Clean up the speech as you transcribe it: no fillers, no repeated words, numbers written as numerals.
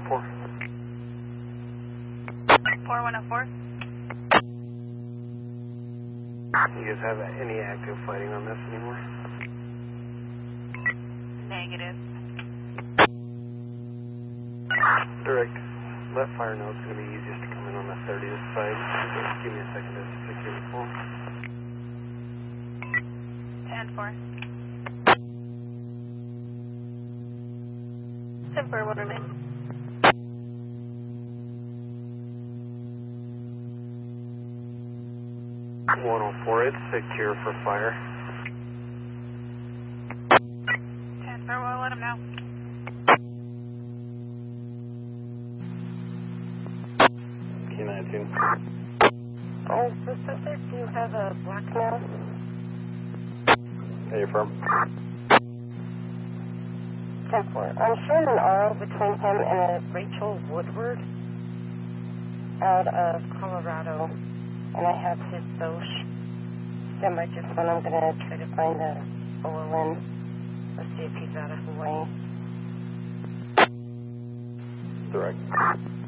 4104. 4104. You guys have any active fighting on this anymore? Negative. Direct. Let fire know it's going to be easiest to come in on the 30th side. Just give me a second to secure the phone. 10-4. 10-4, what remains? It's secure for fire. 10-4, we'll let him know. P19. Oh, so subject, do you have a blackmail? Hey, you firm? 10-4. I'm showing an R between him and a Rachel Woodward out of Colorado, and I have his social. Stand by just when I'm going to try to find the OLN. Let's see if he's out of Hawaii. Direct.